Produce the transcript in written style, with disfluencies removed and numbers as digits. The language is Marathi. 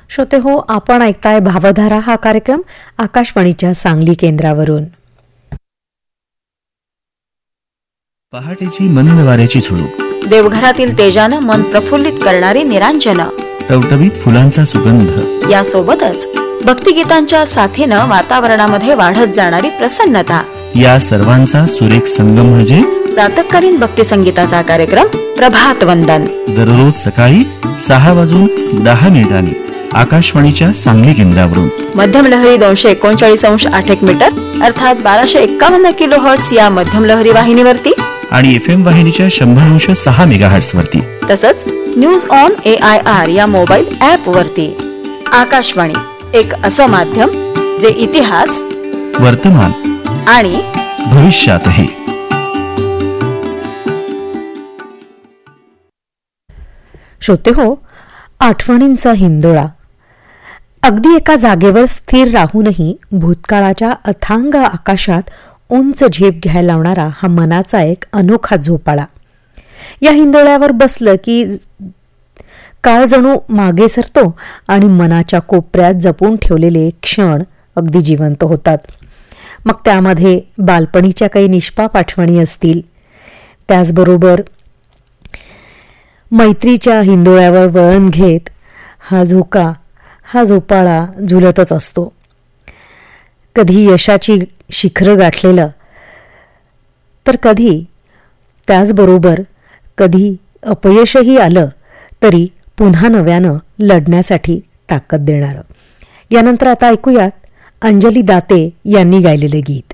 श्रोते हो, आपण ऐकताय भावधारा हा कार्यक्रम आकाशवाणीच्या सांगली केंद्रावरून. पहाटेची मंद वाऱ्याची झुळूक, देवघरातील तेजानं मन प्रफुल्लित करणारी निरांजन, टवटवीत फुलांचा सुगंध, यासोबतच भक्तिगीतांच्या साथीनं वातावरणामध्ये वाढत जाणारी प्रसन्नता, या सर्वांचा सुरेख संगम म्हणजे प्रातःकालीन भक्ती संगीताचा कार्यक्रम प्रभात वंदन. दररोज सकाळी 6:10 आकाशवाणीच्या सांगली केंद्रावरून. मध्यम लहरी 239.8 मीटर अर्थात 1251 किलोहर्ट्ज या मध्यम लहरी वाहिनीवरती आणि FM वाहिनीच्या 100.6 मेगाहर्ट्ज वरती. तसंच न्यूज ऑन AIR या मोबाईल ऍप वरती. आकाशवाणी एक असं माध्यम जे इतिहास, वर्तमान आणि भविष्यातही. श्रोते हो, आठवणींचा हिंदोळा. अगदी एका जागेवर स्थिर राहूनही भूतकाळाच्या अथांग आकाशात उंच झेप घ्यायला लावणारा हा मनाचा एक अनोखा झोपाळा. या हिंदोळ्यावर बसलं की काळ जणू मागे सरतो आणि मनाच्या कोपऱ्यात जपून ठेवलेले क्षण अगदी जिवंत होतात. मग त्यामध्ये बालपणीच्या काही निष्पाप आठवणी असतील, त्याचबरोबर मैत्रीच्या हिंदोळ्यावर वळण घेत हा झोपाळा झुलतच असतो. कधी यशाची शिखरं गाठलेलं, तर त्याचबरोबर कधी अपयशही आलं तरी पुन्हा नव्यानं लढण्यासाठी ताकद देणारं. यानंतर आता ऐकूयात अंजली दाते यांनी गायलेले गीत.